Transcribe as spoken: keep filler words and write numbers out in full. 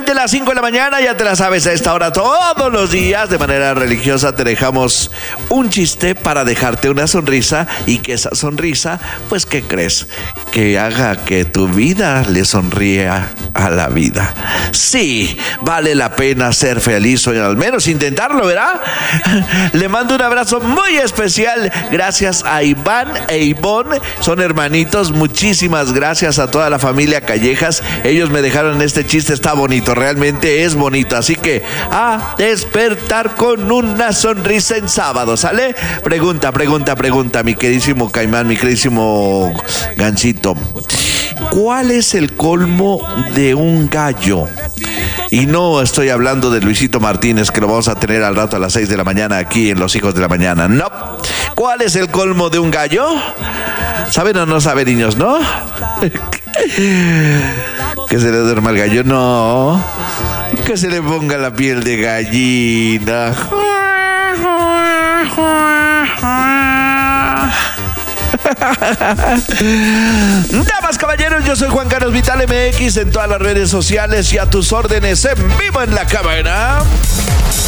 de las cinco de la mañana, ya te la sabes, a esta hora todos los días, de manera religiosa, te dejamos un chiste para dejarte una sonrisa y que esa sonrisa, pues, ¿qué crees? Que haga que tu vida le sonría a la vida. Sí, vale la pena ser feliz o al menos intentarlo, ¿verdad? Le mando un abrazo muy especial. Gracias a Iván e Ivonne, son hermanitos. Muchísimas gracias a toda la familia Callejas. Ellos me dejaron este chiste, está bonito, realmente es bonito. Así que a despertar con una sonrisa en sábado, ¿sale? Pregunta, pregunta, pregunta, mi queridísimo Caimán, mi queridísimo Gansito. ¿Cuál es el colmo de un gallo? Y no estoy hablando de Luisito Martínez, que lo vamos a tener al rato a las seis de la mañana aquí en Los Hijos de la Mañana. No. ¿Cuál es el colmo de un gallo? ¿Saben o no saben, niños, no? Que se le duerma el gallo, no. Que se le ponga la piel de gallina. Damas, caballeros, yo soy Juan Carlos Vital M X en todas las redes sociales y a tus órdenes en vivo en la cámara.